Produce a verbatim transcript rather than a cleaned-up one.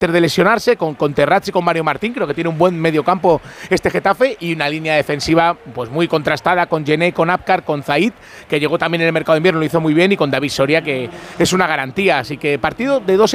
de lesionarse, con, con Terrats y con Mario Martín. Creo que tiene un buen mediocampo este Getafe y una línea defensiva pues muy contrastada con Gené, con Apcar, con Zaid, que llegó también en el mercado de invierno, lo hizo muy bien, y con David Soria, que es una garantía. Así que partido de dos